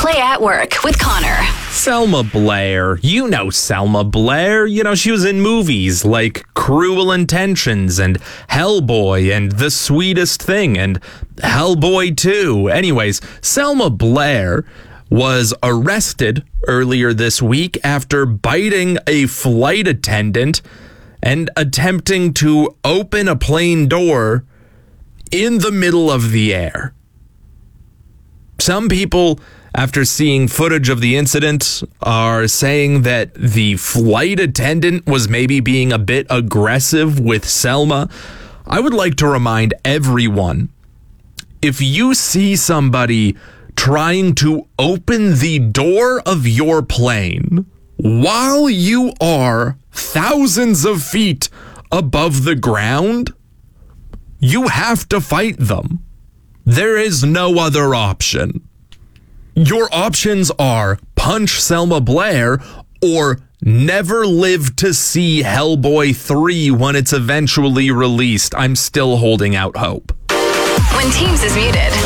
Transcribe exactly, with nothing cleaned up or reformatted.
Play at Work with Connor. Selma Blair. You know Selma Blair. You know, she was in movies like Cruel Intentions and Hellboy and The Sweetest Thing and Hellboy two. Anyways, Selma Blair was arrested earlier this week after biting a flight attendant and attempting to open a plane door in the middle of the air. Some people, after seeing footage of the incident, are saying that the flight attendant was maybe being a bit aggressive with Selma. I would like to remind everyone, if you see somebody trying to open the door of your plane while you are thousands of feet above the ground, you have to fight them. There is no other option. Your options are punch Selma Blair or never live to see Hellboy three when it's eventually released. I'm still holding out hope. When Teams is muted,